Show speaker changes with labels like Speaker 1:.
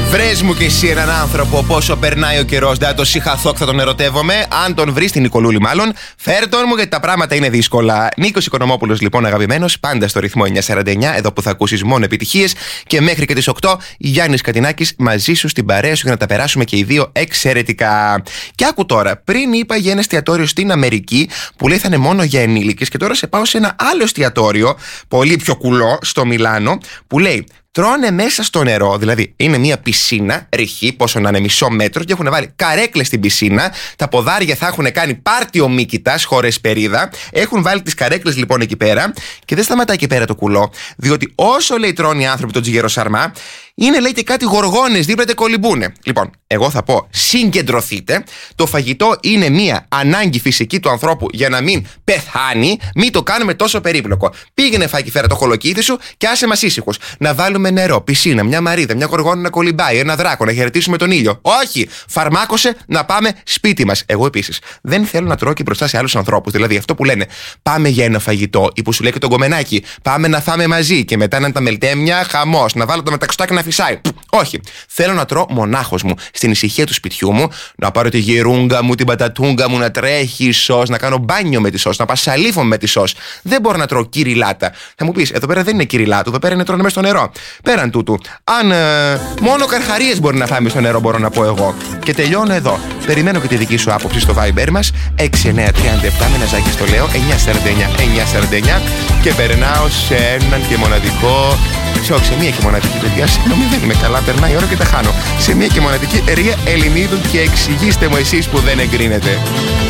Speaker 1: Βρες μου κι εσύ έναν άνθρωπο πόσο περνάει ο καιρός, δεν το συχαθώ, θα τον ερωτεύομαι. Αν τον βρεις, την Νικολούλη μάλλον, φέρ τον μου γιατί τα πράγματα είναι δύσκολα. Νίκος Οικονομόπουλος λοιπόν, αγαπημένος, πάντα στο ρυθμό 949, εδώ που θα ακούσεις μόνο επιτυχίες. Και μέχρι και τις 8, Γιάννης Κατινάκης μαζί σου στην παρέα σου για να τα περάσουμε και οι δύο εξαιρετικά. Και άκου τώρα, πριν είπα για ένα εστιατόριο στην Αμερική που λέει θα είναι μόνο για ενήλικες, και τώρα σε πάω σε ένα άλλο εστιατόριο, πολύ πιο κουλό, στο Μιλάνο, που λέει. Τρώνε μέσα στο νερό, δηλαδή είναι μια πισίνα, ρηχή, πόσο να είναι, μισό μέτρο, και έχουν βάλει καρέκλες στην πισίνα. Τα ποδάρια θα έχουν κάνει πάρτι ομίκητας, χωρίς περίδα. Έχουν βάλει τις καρέκλες λοιπόν εκεί πέρα. Και δεν σταματάει εκεί πέρα το κουλό, διότι όσο λέει τρώνε οι άνθρωποι τον τζιγέρο σαρμά, είναι λέει και κάτι γοργόνες δίπλα και κολυμπούνε. Λοιπόν, εγώ θα πω συγκεντρωθείτε. Το φαγητό είναι μια ανάγκη φυσική του ανθρώπου για να μην πεθάνει. Μην το κάνουμε τόσο περίπλοκο. Πήγαινε φάκι, φέρα το χολοκύθι σου και άσε μας ήσυχους. Να βάλουμε νερό, πισίνα, μια μαρίδα, μια γοργόνα να κολυμπάει, ένα δράκο, να χαιρετήσουμε τον ήλιο. Όχι! Φαρμάκωσε να πάμε σπίτι μας. Εγώ επίσης δεν θέλω να τρώω και μπροστά σε άλλους ανθρώπους. Δηλαδή αυτό που λένε πάμε για ένα φαγητό, ή που σου λέει και τον κομμενάκι, πάμε να φάμε μαζί και μετά να είναι τα μελτέμια, χαμός, να βάλω το μεταξωτάκι να φυσάει. Όχι. Θέλω να τρώω μονάχος μου, στην ησυχία του σπιτιού μου, να πάρω τη γυρούγκα μου, την πατατούγκα μου, να τρέχει η σως, να κάνω μπάνιο με τη σως, να πασαλίφω με τη σως. Δεν μπορώ να τρώω κυριλάτα. Θα μου πεις, εδώ πέρα δεν είναι κυριλάτο, εδώ πέρα είναι τρώνε μέσα στο νερό. Πέραν τούτου, αν μόνο καρχαρίες μπορεί να φάμε στο νερό, μπορώ να πω εγώ. Και τελειώνω εδώ. Περιμένω και τη δική σου άποψη στο Viber μας 6937 με ένα ζάκι στο λέω 949 και περνάω σε έναν και μοναδικό. Σε μία και μοναδική, παιδιά, συγγνώμη, δεν είμαι καλά, περνάει η ώρα και τα χάνω. Σε μία και μοναδική Ρία Ελληνίδων, και εξηγήστε μου εσείς που δεν εγκρίνετε.